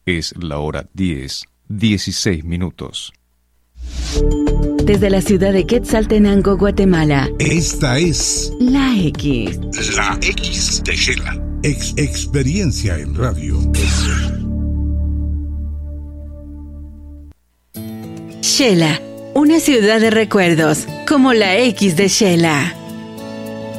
Es la hora 10:16. Desde la ciudad de Quetzaltenango, Guatemala. Esta es La X. La X de Shela. Experiencia en radio. Shela, una ciudad de recuerdos, como la X de Shela.